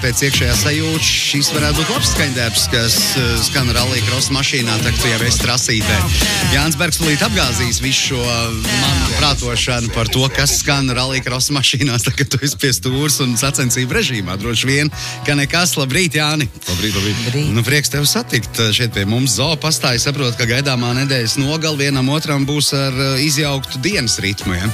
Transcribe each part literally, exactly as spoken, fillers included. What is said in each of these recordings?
Pēc iekšējā sajūta šis varētu būt labs skaņdarbs, kas uh, skan rallija cross mašīnā, tā kā tu jau esi trasītē. Jānis Bergs tulīt apgāzīs visu šo manu prātošanu par to, kas skan rallija cross mašīnās, tā kā tu esi pie stūras un sacensību režīmā. Droši vien, ka nekas. Labrīt, Jāni! Labrīt, labrīt! labrīt. Nu, prieks tevi satikt šeit pie mums zoo pastāja. Saprotu, ka gaidāmā nedēļas nogal vienam otram būs ar uh, izjauktu dienas ritmu, ja?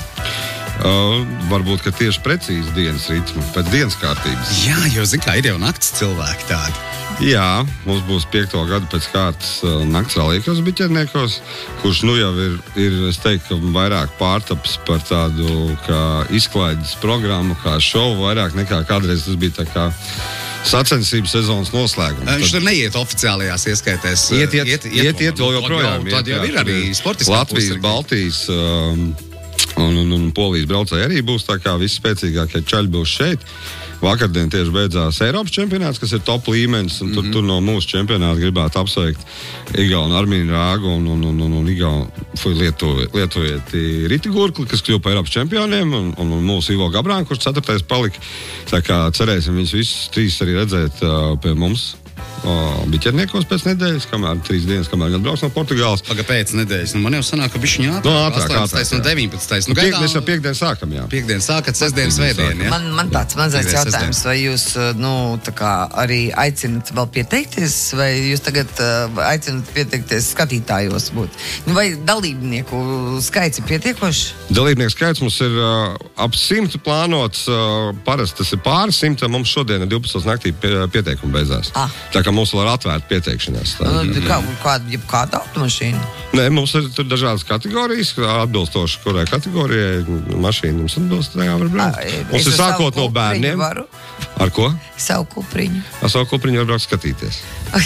Uh, varbūt, ka tieši precīzi dienas ritmu, pēc dienas kārtības. Jā, jo, zin kā, ir jau nakts cilvēki tādi. Jā, mums būs piekto gadu pēc kārtas uh, nakts rallija biķerniekos, kurš nu jau ir, ir, es teiktu, vairāk pārtaps par tādu kā izklaides programmu, kā šovu, vairāk nekā kādreiz tas bija tā kā sacensības sezonas noslēgums. Viņš tur neiet oficiālajās ieskaitēs. Iet, iet, iet, iet, iet vēl joprojām. Tad jau ir arī sportiskā Latvijas, pusē. Baltijas um, un, un, un Polijas braucēji arī būs, tā kā visi spēcīgākie čaļi būs šeit. Vakardien tieši beidzās Eiropas čempionāts, kas ir top līmenis, un tur, mm-hmm. tur no mūsu čempionāta gribētu apsveikt Igaunu Armīnu Rāgu un, un, un, un, un Igaunu Lietuvi, Lietuvieti Riti Gurkli, kas kļuva par Eiropas čempioniem, un, un, un mūsu Ivo Gabrānu, kurš ceturtais palika. Tā kā cerēsim viņus visus trīs arī redzēt uh, pie mums. Biķerniekos pēc nedēļas, kamēr trīs dienas, kamēr atbrauks no Portugāles. Paga pēc nedēļas. Nu, man jau sanāk, ka bišķiņ ātrāk. No, ātrāk, astoņpadsmitais un deviņpadsmitais. Nu, Piek, gaidām... Mēs jau piekdien sākam, jā. Piekdien sākat, sestdien, svētdien, ja? Man, man tāds mazais Piekdien, jautājums, vai jūs, nu, tā kā arī aicinat vēl pieteikties, vai jūs tagad uh, aicinat pieteikties skatītājos būt? Nu, vai dalībnieku skaits ir pietiekoši? Dalībnieku skaits mums ir uh, ap simtu plānots, uh, parasti tas ir pāri simta, mums šodien ir divpadsmit naktī pie, pieteikumi beidzās. Ah. Tā kā mums vēl ir atvērta pieteikšanās. Tā. Nu, kā, kāda, kāda automašīna? Nē, mums ir tur dažādas kategorijas, atbilstoši kurai kategorijai mašīna mums atbilst, tajā var braukt. A, Mums ir sākot no bērniem. Varu. Ar ko? Savu kupriņu. Ar savu kupriņu var braukt skatīties.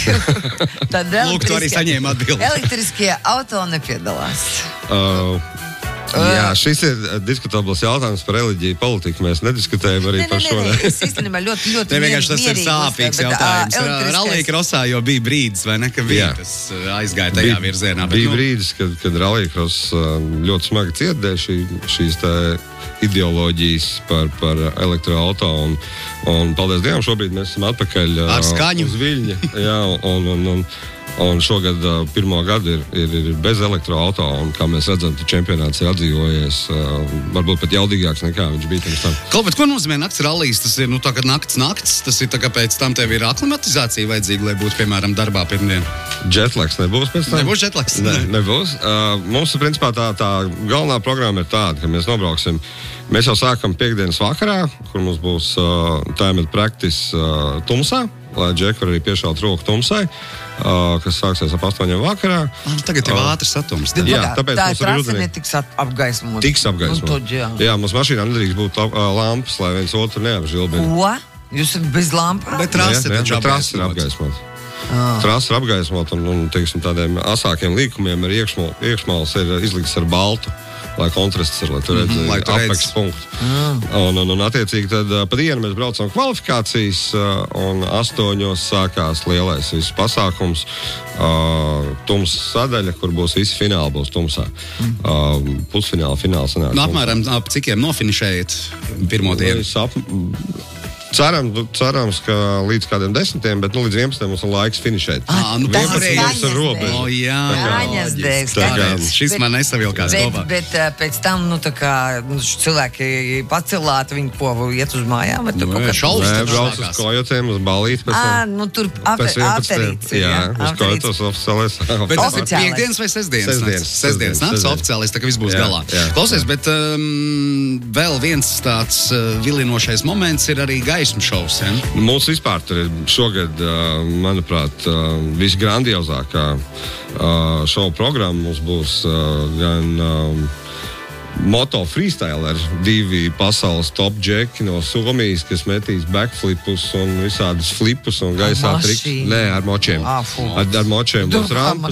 Tad Lūk, tu arī saņēmi atbildi. Elektriskie auto nepiedalās. Uh, Jā, šis ir diskutabls jautājums par reliģiju, politiku. Mēs nediskutējam arī ne, par ne, šo. Ne, ne, es īstenībā ļoti, ļoti Te vienkārši tas ir mierīgi sāpīgs uztveru, bet, jautājums. ā, elektriskais- Rallija krosā jau bija brīdis, vai ne, ka bija Jā. tas aizgāja tajā Bija- virzienā. Bet, Bija nu, brīdis, kad, kad rallija ļoti smagi cietdēja šī, šīs tā ideoloģijas par, par elektroauto. Un, un paldies Dievam, šobrīd mēs esam atpakaļ ā, Ar skaņu. uz Viļņa. Jā, un, un, un, un šogad uh, pirmo gadu ir, ir, ir bez elektroauto, un kā mēs redzam, čempionāts ir atdzīvojies, uh, varbūt pat jaudīgāks nekā viņš bija pirms tam. Kaut, bet ko nozīmē nakts rallijas? Tas ir, nu, tā kā nakts nakts, tas ir tā kā pēc tam tev ir aklimatizācija vajadzīga, lai būtu, piemēram, darbā pirmdien. Jetlags nebūs pēc tam? Nebūs jetlags? Ne, nebūs. Uh, mums, principā, tā, tā galvenā programma ir tāda, ka mēs nobrauksim. Mēs jau sākam piekdienas vakarā, kur mums būs uh, time and practice uh, tumsā, lai Džeki var arī piešaut roku tumsai, uh, kas sāksies ap astoņiem vakarā. Ah, nu, tagad jau Uh, ātrs satums. Jā, Pagā, tāpēc tā mums ir arī trase rudenī- netiks ap- apgaismot. Tiks apgaismot. Nu, tad, jā. jā, mums mašīnā nedrīkst būt uh, lampas, lai viens otru neapžilbina. Ko? Jūs esat bez lampām? Bet trase Jā, jā, taču bet trase ir apgaismot. apgaismot. Trase ir apgaismot, un, un teiksim, tādiem asākiem līkumiem ar iekšmal, iekšmals ir izlikts ar baltu, lai kontrasts ir, lai tu redzi Mhm, lai tu redzi. apakšs punktu. Un, un, un attiecīgi tad uh, pa dienu mēs braucam kvalifikācijas, uh, un astoņos sākās lielais viss pasākums, uh, tums sadaļa, kur būs visi fināli būs tumsā. Uh, pusfināli, fināli sanāk. Nu, apmēram ap cikiem nofinišējat pirmo dienu? Mēs ap, ceram, cerams, ka līdz kādiem desmitiem, bet nu, līdz vienpadsmitiem mums ir laiks finišēt. Ah, nu, tas vienpadsmit ir mums ir Skaņas robeža. dēļ. O, jā, Skaņas dēļ, loģiski. skaņas Tā kā dēļ. Šis Bet- man nesavilkās Bet, kopā. bet uh, pēc tam, nu, tā kā nu, š- cilvēki pacelāti, viņi ko iet uz mājām, vai tur Nu, kaut jā, kas šaubas. Nē, taču brauc uz sākās. kojotiem, uz balīti pēc Ā, tam. nu, tur Pēc aferīts. Jā, uz kojotos oficiālais. Bet tas ir Oficiālais. piekdienas vai sesdienas? Sestdienas. nakts? Sestdienas nakts Sestdienas. oficiālais, tā kā viss būs Jā, galā. jā. Klausies, bet um, vēl viens tāds uh, vilinošais moments ir arī gaismu šovs. Ja? Mums vispār tur ir šogad, uh, manuprāt, uh, visgrandiozākā uh, šovu programma. Mums būs uh, gan um, moto freestyler, divi pasaules top džeki no Somijas, kas metīs backflipus un visādus flipus un gaisā Ar trikus. mašīnu? Nē, ar močiem. Ā, fu. Ar, ar močiem būs Tur kā rampas. mašīna.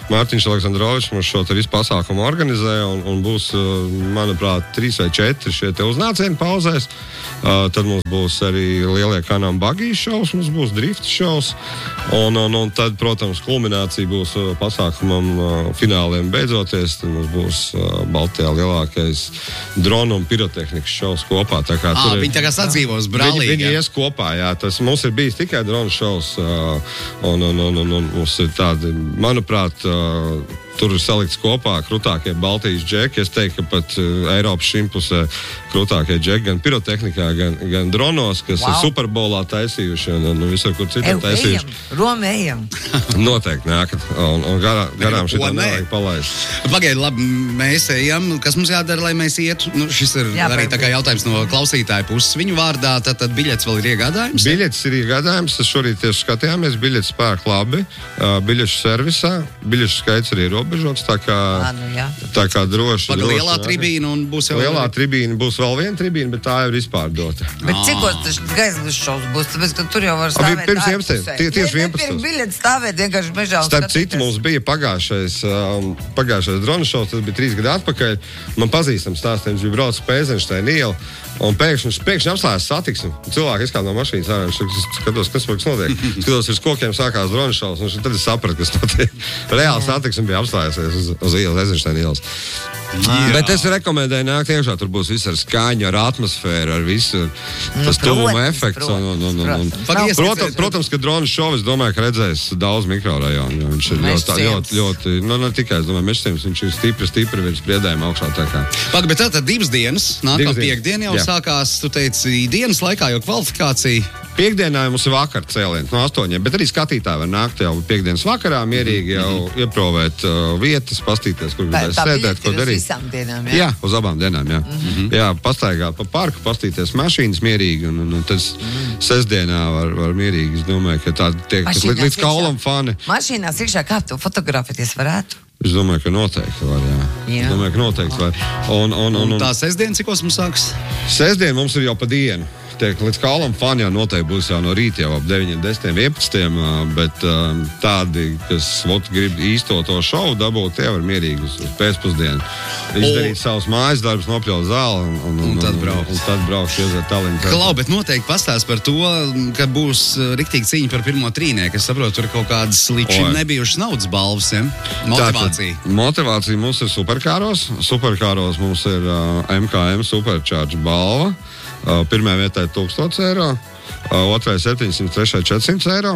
Mārtiņš Aleksandrovičs mums šo te visu pasākumu organizē un, un būs, manuprāt, trīs vai četri šie te uznācieni pauzēs. Uh, tad mums būs arī lielie kanām bagīšu šovs, mums būs drift šovs. Un, un, un tad, protams, kulminācija būs pasākumam uh, fināliem beidzoties. Tad mums būs uh, Baltijā lielākais dronu un pirotehnikas šovs kopā. Tā kā à, tur ir, viņi tā kā sadzīvos brālīgi. Viņi, viņi ies kopā, jā. Tas mums ir bijis tikai dronu šovs. Uh, un, un, un, un, un mums ir tādi, manuprāt, uh, tur ir salikts kopā krūtākie Baltijas džeki. Es teiktu, ka pat uh, Eiropas šimpusē krūtākie džeki gan pirotehnikā, gan, gan dronos, kas wow. ir Superbolā taisījuši un, un visur, kur citur taisījuši. Roma ejam. Noteikti nākat. Un, un garā, garām šitā nevajag palaist. Pagaid, labi, mēs ejam. Kas mums jādara, lai mēs ietu? Nu, šis ir Jā, arī tā kā jautājums no klausītāja puses. Viņu vārdā tad, tad biļets vēl ir iegādājums? Biļets ir iegādājums. Es šorīt tieši skatījāmies. Biļets pērk labi. Uh, biļešu servisā. Biļešu skaits arī ierobežots. Tā kā, à, nu, jā. tā kā droši. Paga droši lielā tribīna un būs jau... Lielā tribīna būs vēl viena tribīna, bet tā jau ir izpārdota. Bet cikos tas gaismas šovs būs? Tāpēc, ka tur jau var stāvēt pirms vienpadsmit. Tie, tieši vienpadsmit. Pirms biļeti stāvēt vienkārši mežā un Starp citu, mums bija pagājušais, um, pagājušais drona šovs, tas bija trīs gadu atpakaļ. Man pazīstams stāstījums, bija braucis pa Eizenšteina ielu, un pēkšņi, pēkšņi apstājās satiksmi. Cilvēki izkāpa no mašīnas ārā, un skatos, kas mums notiek. Skatos, uz kokiem sākās drona šovs, un tad es sapratu, kas notiek. Reāli satiksmi bija apstājusies uz, uz ielas, Eizenšteina ielas. Jā. Bet es rekomendēju nākt iekšā, tur būs viss ar skaņu, ar atmosfēru, ar visu tas nu, tuvuma efekts. Un, un, un, un, un. Protams, protams, protams, ka drona šovu, es domāju, ka redzēs daudz mikrorajonu, jo viņš ir ļoti, ļoti, ļoti, nu, ne tikai, es domāju, Mežciems, viņš ir stipri, stipri virs priedējuma augšā tā kā. Pag, bet tad, tad divas dienas, nākamā piekdiena jau Jā. sākās, tu teici, dienas laikā jau kvalifikācija. Piekdienā mums ir vakar cēliens no astoņiem, bet arī skatītāji var nākt jau piekdienas vakarā, mierīgi jau mm-hmm. ieprovēt uh, vietas, pastīties, kur gribēs sēdēt, ko darīt. Dienām, jā? jā, uz abām dienām, jā. Mm-hmm. Jā, pastaigāt pa parku, pastīties mašīnas mierīgi, un, un, un tas mm. sestdienā var, var mierīgi, es domāju, ka tāda tiek līdz, līdz kaulam fani. Mašīnās iekšā kā tu fotografēties varētu? Es domāju, ka noteikti var, jā. jā. Es domāju, ka noteikti var. Un, un, un, un, un tā sestdiena, cikos mums sāks? Sestdiena mums ir jau pa dienu. Tiek, līdz kaulam fani jau noteikti būs jau no rīta jau ap deviņiem, desmitiem, vienpadsmitiem, bet um, tādi, kas ot, grib īsto to šovu dabūt, tie var mierīgi uz, uz pēcpusdienu. Izdarīt o... savus mājas darbus, nopļaut zāli un, un, un, un tad braukt. Un, un tad braukt iezēt Tallinnā. Klau, bet noteikti pastāst par to, ka būs riktīgi cīņa par pirmo trīnieku. Es saprotu, tur ir kaut kādas līdz šim nebijušas naudas balvas, ja? Motivācija. Tātad, motivācija mums ir superkāros. Superkāros mums ir uh, M K M Supercharge balva. Uh, Pirmajā vietā ir tūkstoš eiro, uh, otrai septiņsimt, trešai četrsimt eiro.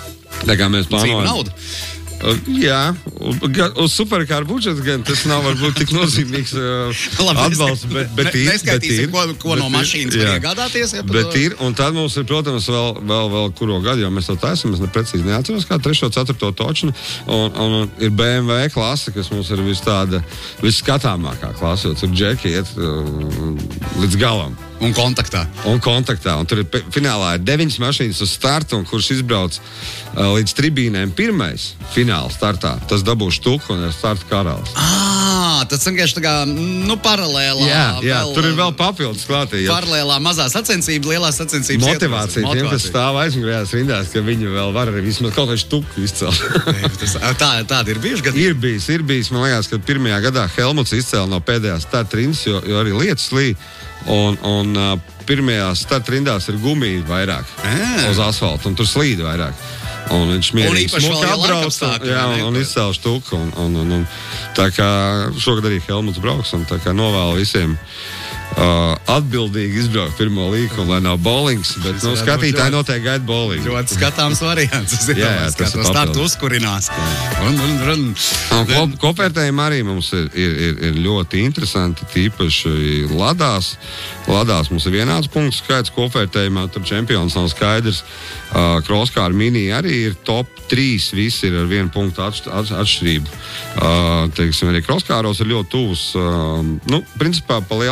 Tā kā mēs plānojam. Cīm naudu? Uh, jā, uz superkāru budžetu gan tas nav varbūt tik nozīmīgs uh, atbalsts, bet, bet ir. Neskaitīsim, ko, ko no mašīnas var iegādāties. Ja, bet ir, un tad mums ir, protams, vēl, vēl, vēl kuro gadu, jo mēs to taisam, es neprecīzi neatceros, kā trešo, ceturto točnu, un, un, un ir B M W klase, kas mums ir vis tāda, visskatāmākā klase, jo tur džeki iet uh, līdz galam. Un kontaktā. Un kontaktā. Un tur ir finālā ir deviņas mašīnas uz startu, un kurš izbrauc uh, līdz tribīnēm pirmais fināla startā, tas dabūs štuku un ir starta karalis. Ah, tas vienkārši tā kā, nu, paralēlā. Jā, jā vēl, tur ir vēl papildus klātī. Paralēlā mazā sacensība, lielā sacensības. Motivācija tiem, kas stāv aizmugurējās rindās, ka viņi vēl var arī vismaz kaut kādu štuku izcelt. tā, tāda ir bijuši gadi? Ir bijis, ir bijis. Man liekas, ka pirmajā gadā Helmuts izcēla no pēdējās starta rindas, jo, jo arī lietas lī. Un, un uh, pirmajās startrindās ir gumija vairāk e. uz asfalta, un tur slīd vairāk. Un viņš mierīgi smuki apbrauc, jā, un, un izcēl štuku. Un, un, un, un, tā kā šogad arī Helmuts brauks, un tā kā novēlu visiem uh, atbildīgi izbraukt pirmo līku, un lai nav bowlings, bet nu, skatītāji noteikti gaida bowling. Ļoti skatāms variants. Jā, jā, tas ir startu uzkurinās. Un, un, un, un kop, kopvērtējumi arī mums ir, ir, ir, ir ļoti interesanti, tīpaši ladās. Ladās mums ir vienāds punkts skaits kopvērtējumā, tur čempions nav skaidrs. Uh, Crosscar mini arī ir top trīs, visi ir ar vienu punktu atš, atš, atšķirību. Uh, teiksim, arī Crosscaros ir ļoti tuvs. Uh, nu, principā pa lielam visi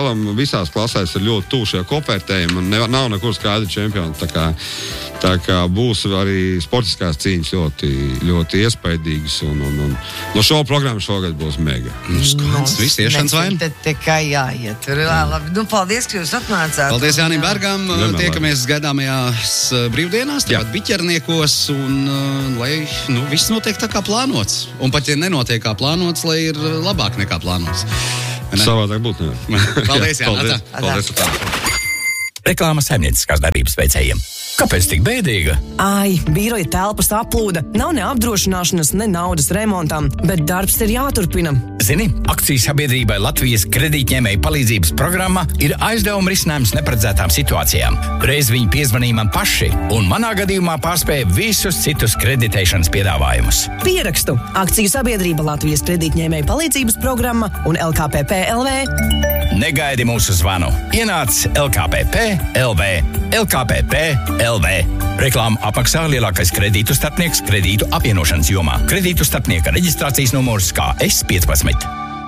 visās klasēs ir ļoti tuvu šie kopvērtējumi un ne, nav nekur skaidri čempioni. Tā kā, tā kā būs arī sportiskās cīņas ļoti, ļoti iespaidīgas un, un, un no šo programmu šogad būs mega. Nu, skans, viss iešanas vaina. Tad tikai jāiet. Tur, jā, labi. Nu, paldies, ka jūs atnācāt. Paldies Jānim Bergam. Nemēlē. Tiekamies gaidāmajās brīvdienās, tāpat Biķerniekos un lai nu, viss notiek tā kā plānots. Un pat, ja nenotiek kā plānots, lai ir labāk nekā plānots. Savādāk būtu, ne? Paldies, jā. Paldies. Atā. Paldies. Paldies. Reklāma saimnieciskās darbības veicējiem. Kāpēc tik bēdīga? Ai, biroja telpas aplūda, nav ne apdrošināšanas, ne naudas remontam, bet darbs ir jāturpina. Zini, akciju sabiedrībai Latvijas kredītņēmēju palīdzības programma ir aizdevuma risinājums neparedzētām situācijām. Reiz viņi piezvanīja man paši, un manā gadījumā pārspēja visus citus kreditēšanas piedāvājumus. Pierakstu akciju sabiedrība Latvijas kredītņēmēju palīdzības programma un L K P P L V. Negaidi mūsu zvanu. Ienāc L K P P L V. L K P P L V. Reklāmu apmaksā lielākais kredītu starpnieks kredītu apvienošanas jomā. Kredītu starpnieka reģistrācijas numurs K S piecpadsmit.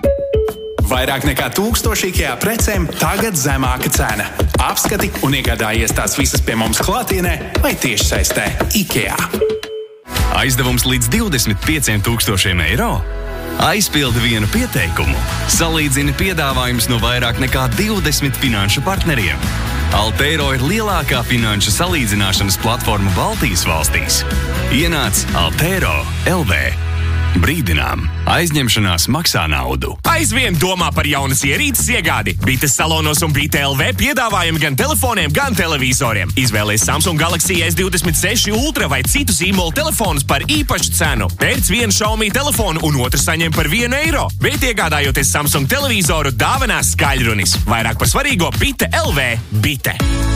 Vairāk nekā tūkstoši IKEA precēm tagad zemāka cena. Apskati un iegādājies tās visas pie mums klātienē vai tiešsaistē IKEA. Aizdevums līdz divdesmit pieciem tūkstošiem eiro? Aizpildi vienu pieteikumu. Salīdzini piedāvājumus no vairāk nekā divdesmit finanšu partneriem. Altero ir lielākā finanšu salīdzināšanas platforma Baltijas valstīs. Ienāc Altero L V. Brīdinām, aizņemšanās maksā naudu. Aizvien domā par jaunas ierīces iegādi. Bites salonos un Bite L V piedāvājumi gan telefoniem, gan televizoriem. Izvēlies Samsung Galaxy S divdesmit seši Ultra vai citus īmolu telefonus par īpašu cenu. Pērc vienu Xiaomi telefonu un otru saņem par vienu eiro. Bet iegādājoties Samsung televizoru, dāvinās skaļrunis. Vairāk par svarīgo Bite L V. Bite.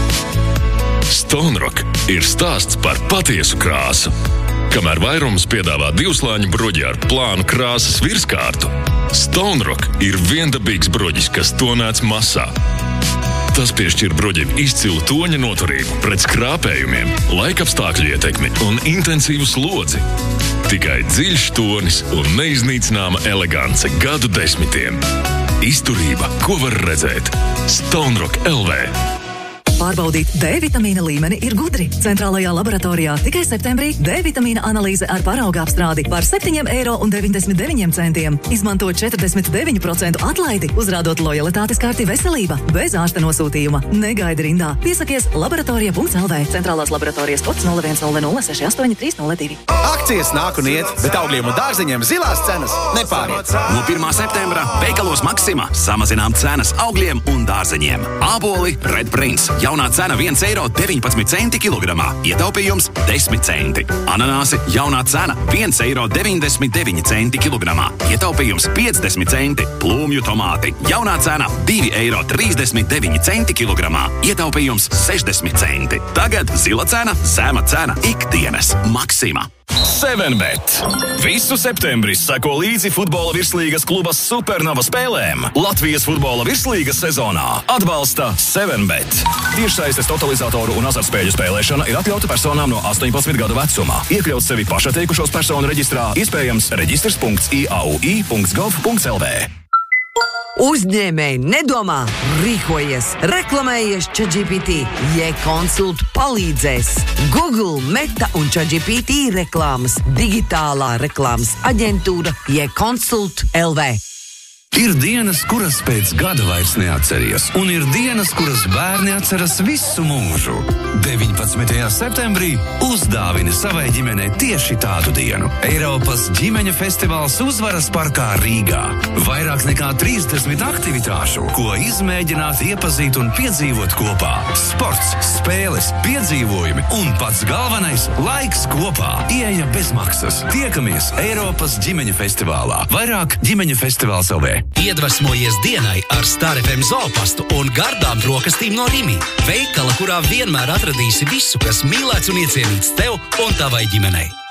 Stone Rock ir stāsts par patiesu krāsu. Kamēr vairums piedāvā divslāņu bruģi ar plānu krāsas virskārtu, Stone Rock ir viendabīgs bruģis, kas tonēts masā. Tas piešķir bruģim izcilu toņa noturību pret skrāpējumiem, laikapstākļu ietekmi un intensīvu slodzi. Tikai dziļš tonis un neiznīcināma elegance gadu desmitiem. Izturība, ko var redzēt. Stone Rock L V. Pārbaudīt D vitamīna līmeni ir gudri. Centrālajā laboratorijā tikai septembrī D vitamīna analīze ar parauga apstrādi par septiņiem eiro un deviņdesmit deviņiem centiem. Izmanto četrdesmit deviņu procentu atlaidi, uzrādot lojalitātes karti veselība, bez ārsta nosūtījuma. Negaidi rindā. Piesakies laboratorija punkts L V. Centrālās laboratorijas kods nulle viens nulle nulle seši astoņi trīs nulle divi. Akcijas nāk un iet, bet augļiem un dārziņiem zilās cenas nepāriet. No pirmā septembra veikalos Maxima samazinām cenas augļiem un dārzeņiem. Āboli Red Prince. Jaunā cena viens eiro deviņpadsmit centi kilogramā. Ietaupījums desmit centi. Ananāsi jaunā cena viens eiro deviņdesmit deviņi centi kilogramā. Ietaupījums piecdesmit centi. Plūmju tomāti jaunā cena divi eiro trīsdesmit deviņi centi kilogramā. Ietaupījums sešdesmit centi. Tagad zila cena, zema cena ikdienas. Maxima. seven bet. Visu septembri seko līdzi futbola virslīgas kluba Supernova spēlēm. Latvijas futbola virslīgas sezonā atbalsta seven bet. Tiešsaistes totalizatoru un azartspēļu spēlēšana ir atļauta personām no astoņpadsmit gadu vecumā. Iekļaut sevi pašatteikušos personu reģistrā, iespējams reģistrs punkts I A U I punkts gov punkts L V. Uzņēmēji nedomā, rīkojies, reklamējies ChatGPT, J-Consult palīdzēs. Google, Meta un ChatGPT reklāmas, digitālā reklāmas aģentūra J-Consult L V. Ir dienas, kuras pēc gada vairs neatceries, un ir dienas, kuras bērni atceras visu mūžu. deviņpadsmitajā septembrī uzdāvini savai ģimenei tieši tādu dienu. Eiropas ģimeņu festivāls Uzvaras parkā Rīgā. Vairāk nekā trīsdesmit aktivitāšu, ko izmēģināt, iepazīt un piedzīvot kopā. Sports, spēles, piedzīvojumi un pats galvenais - laiks kopā. Ieeja bez maksas. Tiekamies Eiropas ģimeņu festivālā. Vairāk ģimeņu festivāls L V. Iedvesmojies dienai ar Star F M zoopastu un gardām brokastīm no Rimi. Veikala, kurā vienmēr atradīsi visu, kas mīlēts un iecienīts tev un tavai ģimenei.